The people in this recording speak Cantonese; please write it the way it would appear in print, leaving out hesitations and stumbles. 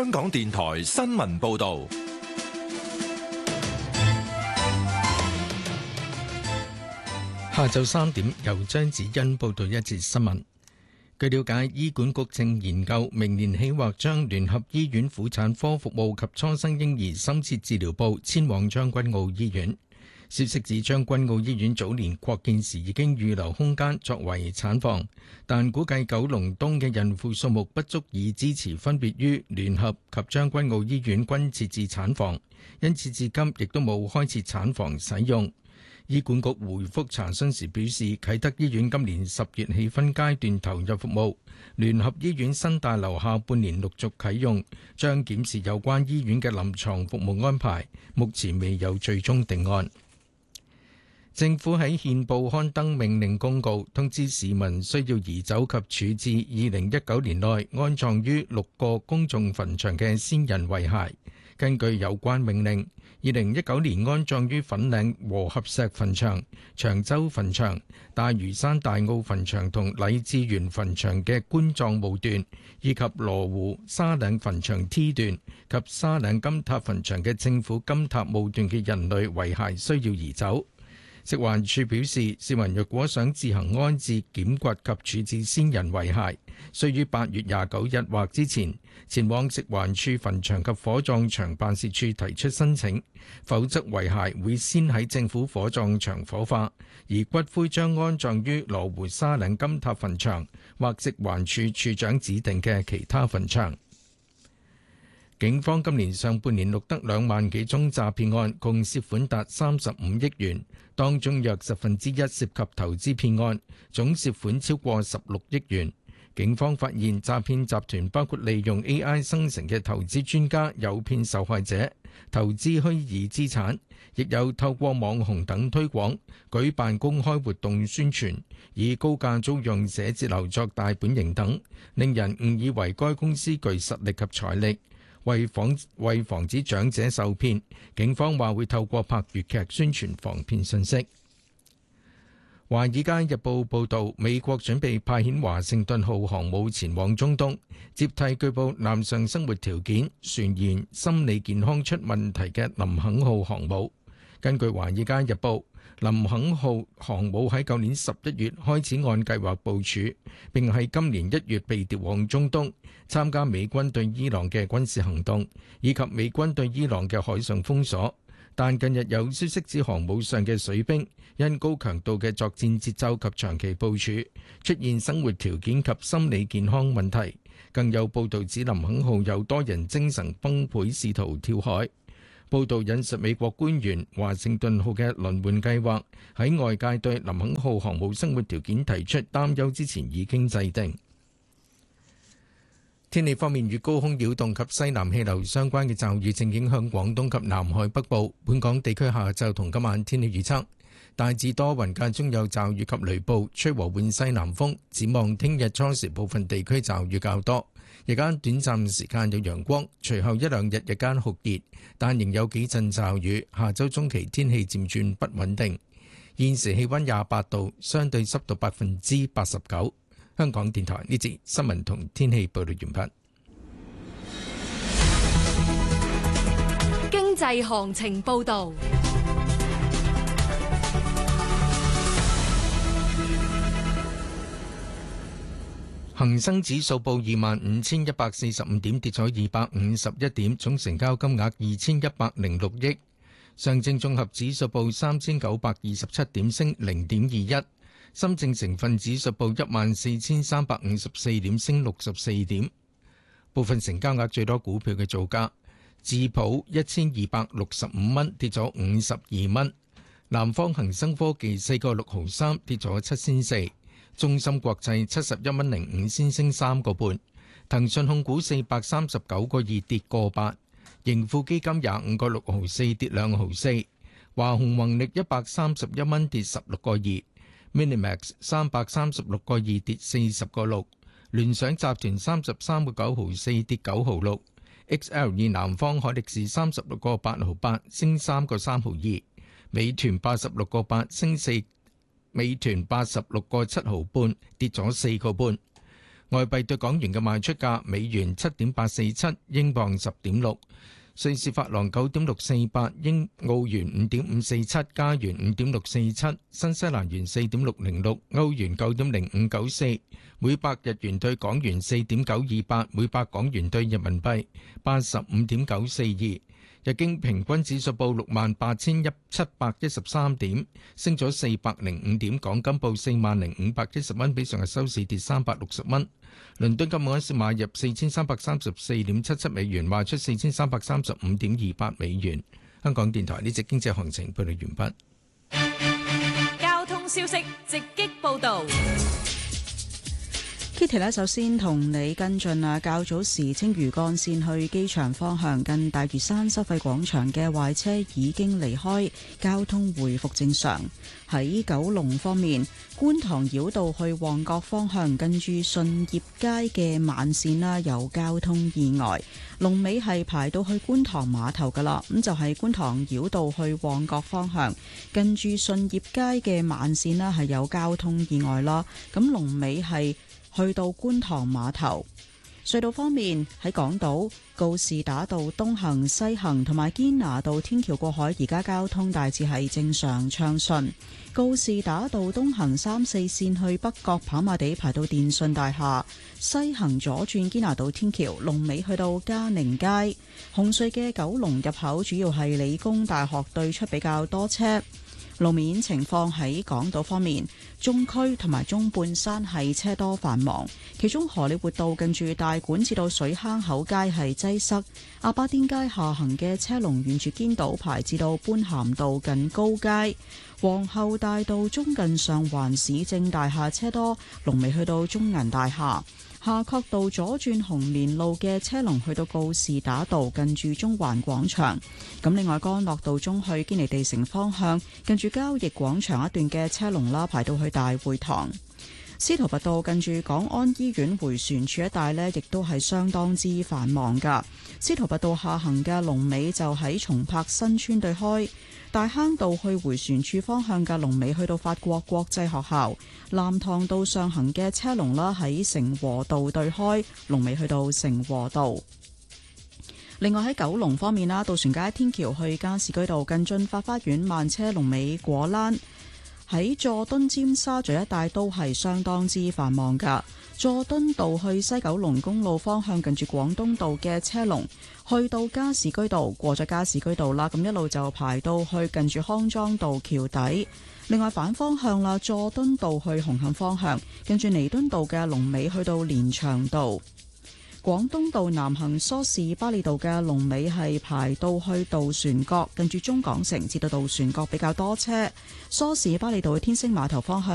香港電台新聞報道。 下晝3點，由張子欣報道一節新聞。據了解，醫管局正研究明年起或將聯合醫院婦產科服務及初生嬰兒深切治療部遷往將軍澳醫院。消息指，將軍澳醫院早年擴建時已經預留空間作為產房，但估計九龍東嘅孕婦數目不足以支持分別於聯合及將軍澳醫院均設置產房，因此至今亦都冇開設產房使用。醫管局回覆查詢時表示，啟德醫院今年10月起分階段投入服務，聯合醫院新大樓下半年陸續啟用，將檢視有關醫院嘅臨床服務安排，目前未有最終定案。政府喺憲報刊登命令公告，通知市民需要移走及處置2019年內安葬於6個公眾墳場嘅先人遺骸。根據有關命令，2019年安葬於粉嶺和合石墳場、長洲墳場、大嶼山大澳墳場同禮智園墳場嘅棺葬墓段，以及羅湖沙嶺墳場 T 段及沙嶺金塔墳場嘅政府金塔墓段嘅人類遺骸需要移走。食環署表示，市民若果想自行安置、檢掘及處置先人遺骸，需於8月29日或之前前往食環署墳場及火葬場辦事處提出申請，否則遺骸會先喺政府火葬場火化，而骨灰將安葬於羅湖沙嶺金塔墳場或食環署署長指定嘅其他墳場。警方今年上半年錄得2萬幾宗詐騙案，共涉款達35億元，當中約1%涉及投資騙案，總涉款超過16億元。警方發現詐騙集團包括利用 AI 生成嘅投資專家誘騙受害者投資虛擬資產，亦有透過網紅等推廣，舉辦公開活動宣傳，以高價租用寫字樓作大本營等，令人誤以為該公司具實力及財力。為防止長者受騙，警方話會透過拍粵劇宣傳防騙信息。《華爾街日報》報導，美國準備派遣華盛頓號航母前往中東，接替據報男上生活條件、船員心理健康出問題嘅林肯號航母。根據《華爾街日報》，林肯號航母喺舊年11月開始按計劃部署，並喺今年1月被調往中東，參加美軍對伊朗嘅軍事行動，以及美軍對伊朗嘅海上封鎖。但近日有消息指航母上嘅水兵因高強度嘅作戰節奏及長期部署，出現生活條件及心理健康問題。更有報導指林肯號有多人精神崩潰，試圖跳海。報道引述美國官員，華盛頓號嘅輪換計劃喺外界對林肯號航母生活條件提出擔憂之前已經制定。天氣方面，與高空擾動及西南氣流相關嘅驟雨正影響廣東及南海北部。本港地區下晝同今晚天氣預測大致多雲，間中有驟雨及雷暴，吹和緩西南風。展望聽日初時部分地區驟雨較多，日間短暫時間有陽光，隨後一兩日日間酷熱，但仍有幾陣驟雨。下週中期天氣漸轉不穩定。現時氣溫28度，相對濕度89%。香港電台呢節新聞同天氣報道完畢。 經濟行情報道。 恒生指數報25,145點，跌咗251點，總成交金額2106億。上證綜合指數報3,927點，升0.21。深證成分指數報14,354點，升64點。部分成交額最多股票嘅造價：智普1265蚊，跌咗52蚊；南方恒生科技4個6毫3，跌咗7仙4；中芯國際71蚊05仙，升3個半；騰訊控股439個2，跌個8；盈富基金25個6毫4，跌2毫4；華虹宏力131蚊，跌16個2。Minimax 336個2，跌40個6，聯想集團33個9毫4，跌9毫6。XL 南方海力士36個8毫8，升3個3毫2。美團86個8，升4。美團86個7毫半，跌咗4個半。 外幣對港元嘅賣出價：美元7.847，英鎊10.6，瑞士法郎9.648，澳元5.547，加元5.647，新西蘭元4.606，歐元9.0594，每百日元對港元4.928，每百港元對人民幣85.942。日經平均指數報68,713點，升咗405點。港金報40,510蚊，比上日收市跌360蚊。倫敦金每盎司買入4334.77美元，賣出4335.28美元。香港電台呢節經濟行情報道完畢。交通消息直擊報道。 Kitty 呢，首先同你跟進啊，較早時青嶼幹線去機場方向近大嶼山收費廣場嘅壞車已經離開，交通回復正常。喺九龍方面，觀塘繞道去旺角方向近住順業街嘅慢線啦，有交通意外，龍尾係排到去觀塘碼頭噶啦。咁就係觀塘繞道去旺角方向近住順業街嘅慢線啦，係有交通意外啦。咁龍尾係去到觀塘碼頭。隧道方面，喺港島告士打道東行西行同埋堅拿道天橋過海，而家交通大致係正常暢順。告士打道東行3、4線去北角跑馬地排到電訊大廈，西行左轉堅拿道天橋，龍尾去到嘉寧街。紅隧嘅九龍入口主要係理工大學對出比較多車。路面情況喺港島方面，中區同埋中半山係車多繁忙，其中荷里活道近住大館至到水坑口街係擠塞，亞巴甸街下行嘅車龍沿住堅道排至到般咸道近高街，皇后大道中近上環市政大廈車多，龍尾去到中銀大廈。夏慤道左轉紅棉路嘅車龍去到告士打道近住中環廣場。咁另外干諾道中去堅尼地城方向近住交易廣場一段嘅車龍啦，排到去大會堂。司徒拔道近住港安醫院迴旋處一帶呢，亦都係相當之繁忙噶。司徒拔道下行嘅龍尾就喺松柏新村對開。大坑道去迴旋處方向嘅龍尾去到法國國際學校，南塘道上行嘅車龍啦喺成和道對開，龍尾去到成和道。另外喺九龍方面啦，渡船街天橋去加士居道近駿發花園慢車龍尾果欄，喺佐敦尖沙咀一帶都係相當之繁忙噶。佐敦道去西九龍公路方向近住廣東道嘅車龍去到加士居道，過咗加士居道啦，咁一路就排到去近住康莊道橋底。另外反方向啦，佐敦道去紅磡方向近住彌敦道嘅龍尾去到連翔道。廣東道南行梳士巴利道嘅龍尾係排到去渡船角，近住中港城至到渡船角比較多車。梳士巴利道去天星碼頭方向